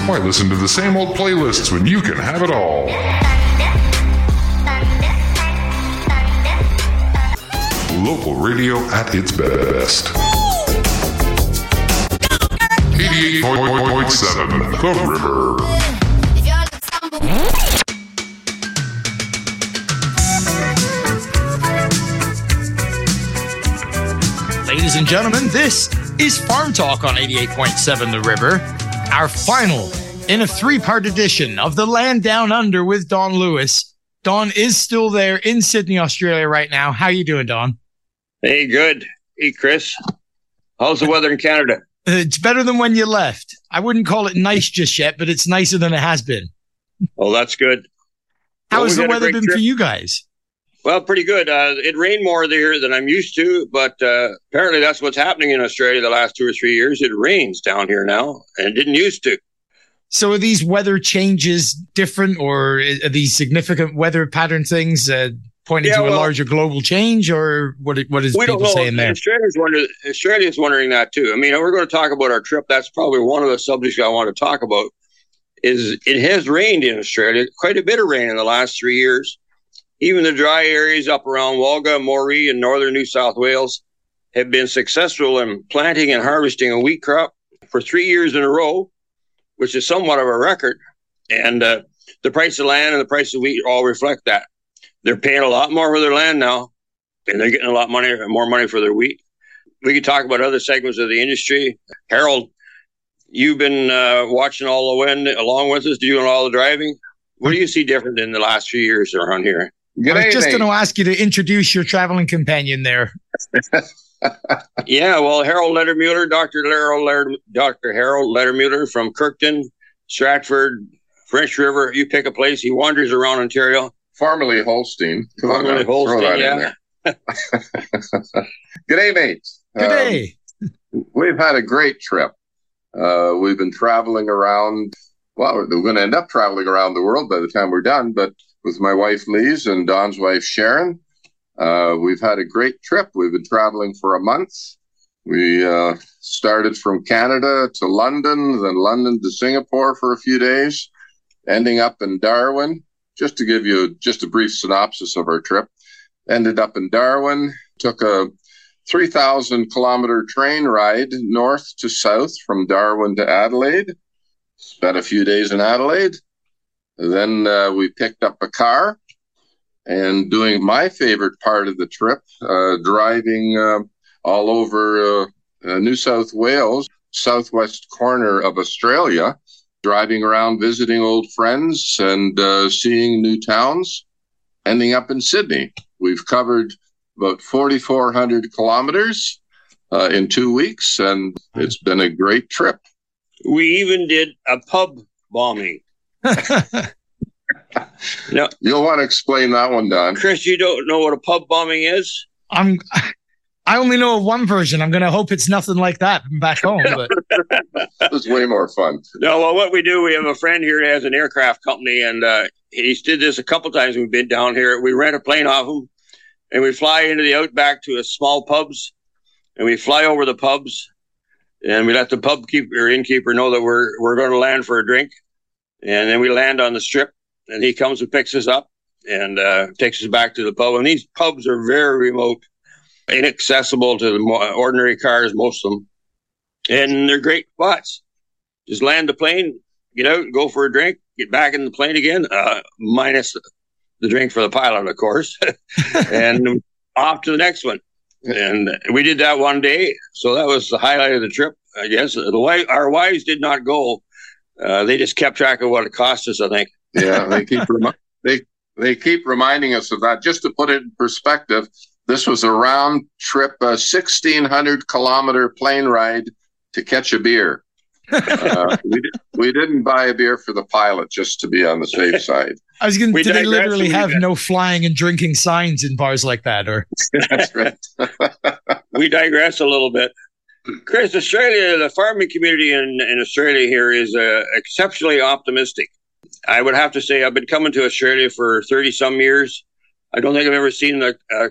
Why listen to the same old playlists when you can have it all? Local radio at its best. 88.7 The River. Ladies and gentlemen, this is Farm Talk on 88.7 The River, our final in a three-part edition of The Land Down Under with Don Lewis. Don is still there in Sydney, Australia right now. How you doing, Don? Hey, good. Hey, Chris. How's the weather in Canada? It's better than when you left. I wouldn't call it nice just yet, but it's nicer than it has been. Oh, that's good. How has the weather been for you guys? Well, pretty good. It rained more there than I'm used to, but apparently that's what's happening in Australia the last 2 or 3 years. It rains down here now, and it didn't used to. So are these weather changes different, or are these significant weather pattern things pointing to a larger global change, or what is people saying there? Australia's wondering that too. I mean, we're going to talk about our trip. That's probably one of the subjects I want to talk about. Is it has rained in Australia, quite a bit of rain in the last 3 years. Even the dry areas up around Wagga, Moree, and northern New South Wales have been successful in planting and harvesting a wheat crop for 3 years in a row, which is somewhat of a record. And the price of land and the price of wheat all reflect that. They're paying a lot more for their land now, and they're getting a lot more money for their wheat. We could talk about other segments of the industry. Harold, you've been watching all the wind along with us, doing all the driving. What do you see different in the last few years around here? I was just going to ask you to introduce your traveling companion there. Yeah, well, Harold Ledermuller, Dr. Harold Ledermuller from Kirkton, Stratford, French River. You pick a place. He wanders around Ontario. Formerly Holstein. Formerly Holstein, yeah. Good day, mates. Good day. We've had a great trip. We've been traveling around. Well, we're going to end up traveling around the world by the time we're done, but with my wife, Lise, and Don's wife, Sharon. We've had a great trip. We've been traveling for a month. We started from Canada to London, then London to Singapore for a few days, ending up in Darwin. Just to give you just a brief synopsis of our trip, ended up in Darwin, took a 3,000-kilometer train ride north to south from Darwin to Adelaide, spent a few days in Adelaide. Then we picked up a car and doing my favorite part of the trip, driving all over New South Wales, southwest corner of Australia, driving around, visiting old friends and seeing new towns, ending up in Sydney. We've covered about 4,400 kilometers in 2 weeks, and it's been a great trip. We even did a pub bombing. No, you'll want to explain that one, Don. Chris, you don't know what a pub bombing is? I only know of one version. I'm going to hope it's nothing like that from back home. But that was way more fun. No, well, what we do, we have a friend here that has an aircraft company, and he's did this a couple times. We've been down here. We rent a plane off him, and we fly into the outback to a small pubs, and we fly over the pubs, and we let the pub innkeeper know that we're going to land for a drink, and then we land on the strip, and he comes and picks us up and takes us back to the pub. And these pubs are very remote, inaccessible to the ordinary cars, most of them. And they're great spots. Just land the plane, get out, go for a drink, get back in the plane again, minus the drink for the pilot, of course, and off to the next one. And we did that one day. So that was the highlight of the trip, I guess. Our wives did not go. They just kept track of what it cost us, I think. Yeah, they keep reminding us of that. Just to put it in perspective, this was a round trip, a 1,600-kilometer plane ride to catch a beer. We didn't buy a beer for the pilot just to be on the safe side. I was going to. Do they literally have no flying and drinking signs in bars like that? Or that's right. We digress a little bit. Chris, Australia, the farming community in Australia here is exceptionally optimistic. I would have to say I've been coming to Australia for 30-some years. I don't think I've ever seen a